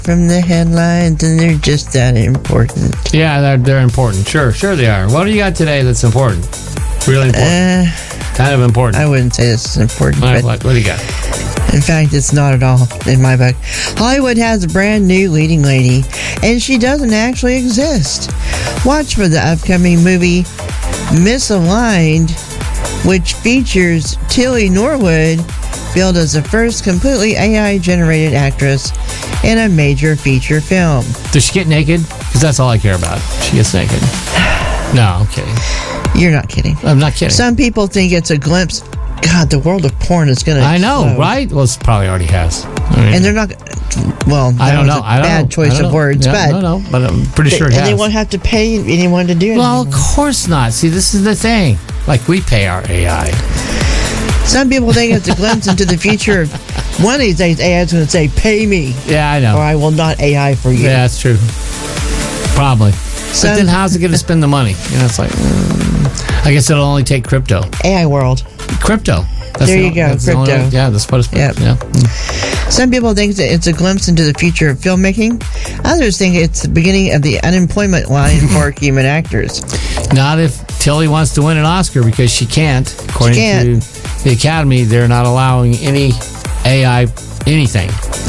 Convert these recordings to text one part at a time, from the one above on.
from the headlines, and they're just that important. Yeah, they're important. Sure they are. What do you got today that's important? Really important? Kind of important. I wouldn't say this is important. All right, but what do you got? in fact, it's not at all in my book. Hollywood has a brand new leading lady, and she doesn't actually exist. Watch for the upcoming movie Misaligned, which features Tilly Norwood, billed as the first completely AI-generated actress in a major feature film. Does she get naked? Because that's all I care about. She gets naked. No, I'm kidding. You're not kidding. I'm not kidding. Some people think it's a glimpse. God, the world of porn is going to I know, explode. right? Well, it probably already has. I mean, And they're not... Well, I don't that was know. a bad choice of words, Yeah, but... but I'm pretty sure it and has. they won't have to pay anyone to do it. Well, of course not. See, this is the thing. Like, we pay our AI. Some people think it's a glimpse into the future. One of these days, AI is going to say, pay me, Yeah, I know. or I will not AI for you. Yeah, that's true. Probably. But then how's it going to spend the money? You know, it's like, I guess it'll only take crypto. AI world. Crypto. There you go, that's the only crypto. way- yeah, that's what it's Yep. yeah. Some people think that it's a glimpse into the future of filmmaking. Others think it's the beginning of the unemployment line for human actors. Not if Tilly wants to win an Oscar, because she can't. According can't. to the Academy, they're not allowing any AI, anything,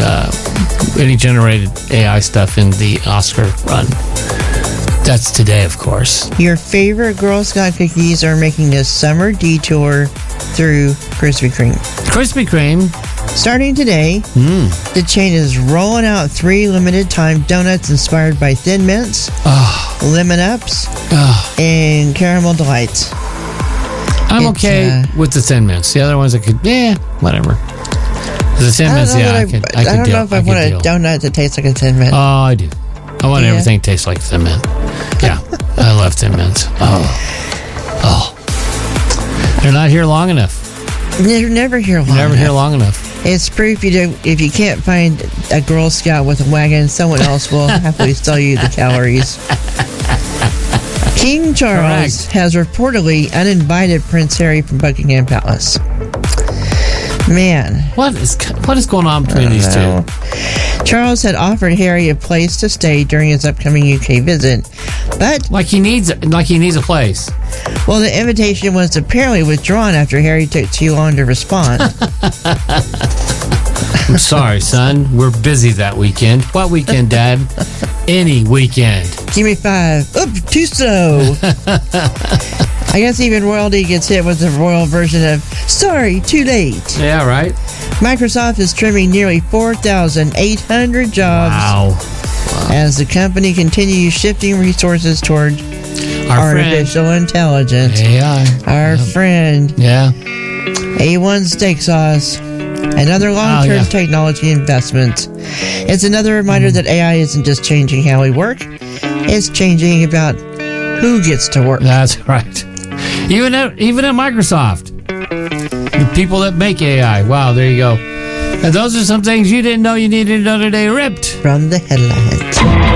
any generated AI stuff in the Oscar run. That's today, of course. Your favorite Girl Scout cookies are making a summer detour through Krispy Kreme. Krispy Kreme. Starting today, the chain is rolling out 3 limited-time donuts inspired by Thin Mints, Lemon Ups, and Caramel Delights. I'm It's, okay with the Thin Mints. The other ones I could, whatever. The Thin Mints, I could I don't deal. know if I want a deal. donut that tastes like a Thin Mint. Oh, I do. I want Yeah. everything to taste like Thin Mint. Yeah, I love Thin Mints. Oh. They're not here long enough. They're never here long Never enough. here long enough. It's proof if you can't find a Girl Scout with a wagon, someone else will happily sell you the calories. King Charles has reportedly uninvited Prince Harry from Buckingham Palace. Man. What is going on between these two? Charles had offered Harry a place to stay during his upcoming UK visit, but Like he needs a place. well, the invitation was apparently withdrawn after Harry took too long to respond. I'm sorry, son. We're busy that weekend. What weekend, Dad? Any weekend. Give me 5. Oop, too slow. I guess even royalty gets hit with the royal version of sorry, too late. Yeah, right? Microsoft is trimming nearly 4,800 jobs Wow. as the company continues shifting resources toward Our artificial intelligence. friend. AI. Our friend. Yeah. A1 steak sauce. Another long-term technology investment. It's another reminder that AI isn't just changing how we work. It's changing about who gets to work. That's right. Even at Microsoft. The people that make AI. Wow, there you go. And those are some things you didn't know you needed to know today. Ripped From the headlines.